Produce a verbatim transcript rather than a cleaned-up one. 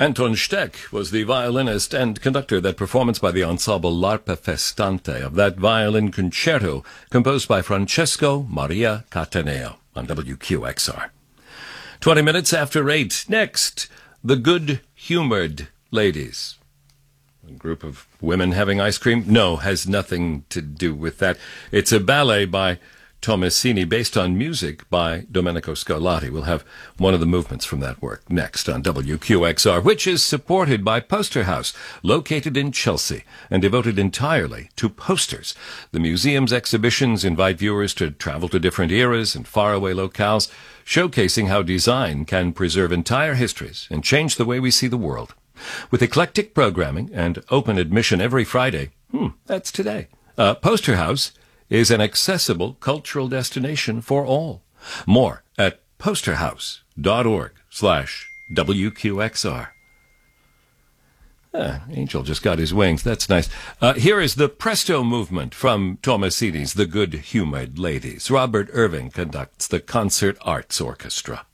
Anton Steck was the violinist and conductor. That performance by the ensemble L'Arpa Festante of that violin concerto composed by Francesco Maria Cattaneo on W Q X R. Twenty minutes after eight. Next, the Good-Humored Ladies. A group of women having ice cream? No, has nothing to do with that. It's a ballet by Tomasini based on music by Domenico Scarlatti. We'll have one of the movements from that work next on W Q X R, which is supported by Poster House, located in Chelsea and devoted entirely to posters. The museum's exhibitions invite viewers to travel to different eras and faraway locales, showcasing how design can preserve entire histories and change the way we see the world. With eclectic programming and open admission every Friday, hmm, that's today, uh, Poster House is an accessible cultural destination for all. More at posterhouse.org slash WQXR. Ah, Angel just got his wings. That's nice. Uh, here is the Presto movement from Tomasini's The Good-Humored Ladies. Robert Irving conducts the Concert Arts Orchestra.